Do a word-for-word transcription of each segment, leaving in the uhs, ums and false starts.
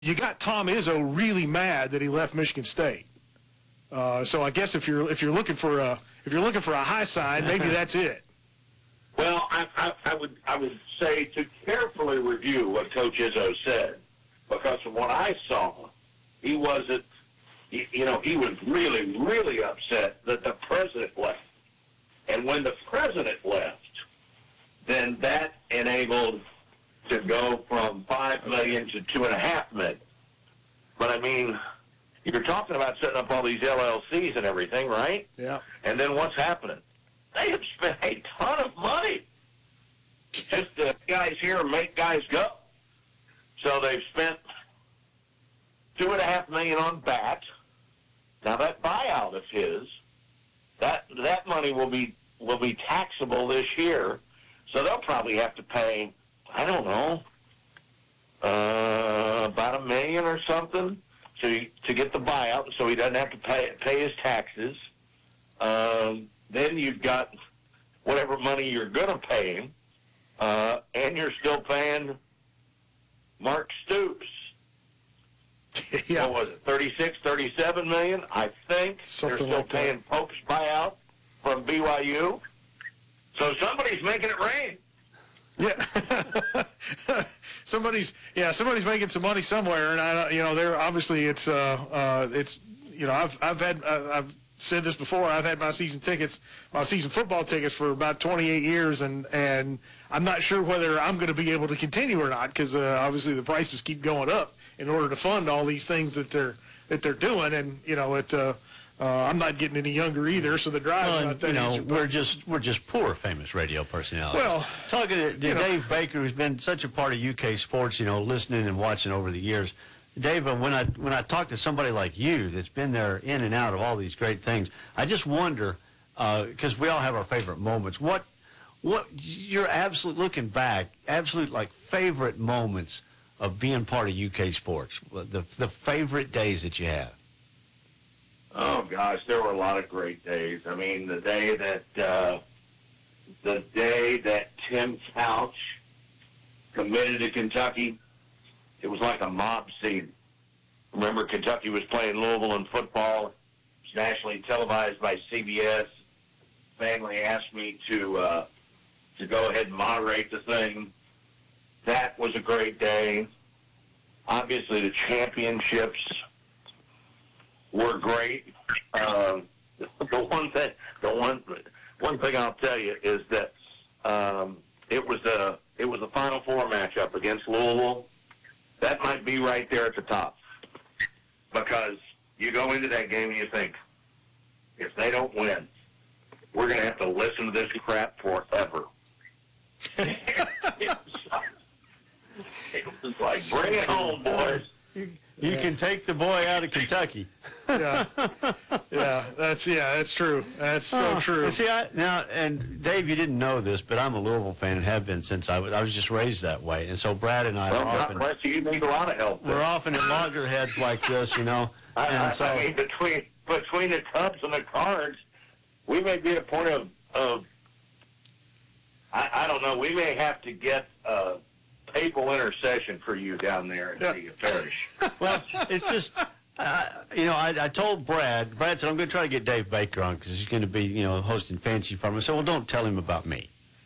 you got Tom Izzo really mad that he left Michigan State. Uh, so I guess if you're if you're looking for a if you're looking for a high side, maybe that's it. Well, I, I, I would I would say to carefully review what Coach Izzo said, because from what I saw, he wasn't. You, you know, he was really really upset that the president left, and when the president left, then that enabled to go from five million to two and a half million. But I mean, you're talking about setting up all these L L Cs and everything, right? Yeah. And then what's happening? They have spent a ton of money. Just uh, guys here make guys go. So they've spent two and a half million on bats. Now that buyout of his, that that money will be will be taxable this year. So they'll probably have to pay, I don't know, uh, about a million or something to to get the buyout, so he doesn't have to pay pay his taxes. Um, then you've got whatever money you're going to pay him, uh, and you're still paying Mark Stoops. Yeah. What was it, thirty-six, thirty-seven million? I think Something they're still like paying that. Pope's buyout from B Y U. So somebody's making it rain. Yeah. somebody's yeah somebody's making some money somewhere, and I you know they're obviously it's uh uh it's you know I've I've had uh, I've said this before. I've had my season tickets, my season football tickets for about twenty-eight years, and and I'm not sure whether I'm going to be able to continue or not, because uh, obviously the prices keep going up in order to fund all these things that they're that they're doing, and you know it. Uh, Uh, I'm not getting any younger either, so the drive's Well, not and, that you know, easy. we're just we're just poor famous radio personalities. Well, talking to, to you know. Dave Baker, who's been such a part of U K sports, you know, listening and watching over the years. Dave, uh, when I when I talk to somebody like you that's been there in and out of all these great things, I just wonder, because we all have our favorite moments. What what you're absolute looking back, absolute like favorite moments of being part of U K sports, the the favorite days that you have. Oh gosh, there were a lot of great days. I mean, the day that uh, the day that Tim Couch committed to Kentucky, it was like a mob scene. Remember, Kentucky was playing Louisville in football. It was nationally televised by C B S. Family asked me to uh, to go ahead and moderate the thing. That was a great day. Obviously, the championships were great. Um, the one thing, the one, one thing I'll tell you is that um, it was a it was a Final Four matchup against Louisville. That might be right there at the top, because you go into that game and you think, if they don't win, we're going to have to listen to this crap forever. it, was, it was like, bring it home, boys. You yeah. can take the boy out of Kentucky. Yeah, yeah, that's yeah, that's true. That's so oh, true. See, I, now, and Dave, you didn't know this, but I'm a Louisville fan and have been since I was. I was just raised that way, and so Brad and I well, are God often. bless you. You need a lot of help. We're often at loggerheads like this, you know. I, and I, so, I mean, between between the Cubs and the Cards, we may be at a point of of. I, I don't know. We may have to get a papal intercession for you down there in yeah. the parish. Well, it's just, uh, you know, I, I told Brad, Brad said, I'm going to try to get Dave Baker on because he's going to be, you know, hosting Fancy Farm. I said, well, don't tell him about me.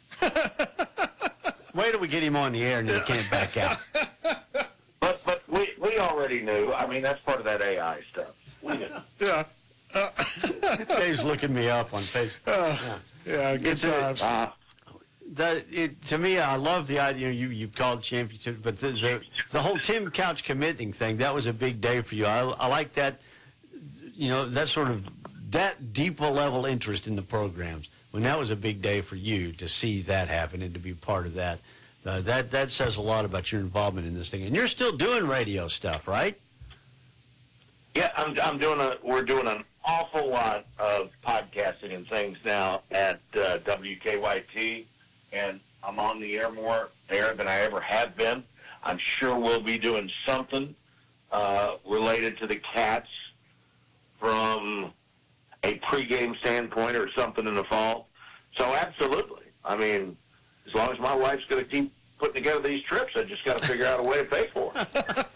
Wait till we get him on the air and then he can't back out. But but we, we already knew. I mean, that's part of that A I stuff. We knew. Yeah. Uh, Dave's looking me up on Facebook. uh, yeah. yeah, good It's a- times. Uh, That it to me, I love the idea you you called championship, but the, the the whole Tim Couch committing thing, that was a big day for you. I, I like that, you know, that sort of that deeper level interest in the programs. When that was a big day for you to see that happen and to be part of that, uh, that that says a lot about your involvement in this thing. And you're still doing radio stuff, right? yeah, I'm I'm doing a. We're doing an awful lot of podcasting and things now at uh, W K Y T. And I'm on the air more there than I ever have been. I'm sure we'll be doing something uh, related to the Cats from a pregame standpoint or something in the fall. So absolutely. I mean, as long as my wife's going to keep putting together these trips, I just got to figure out a way to pay for it.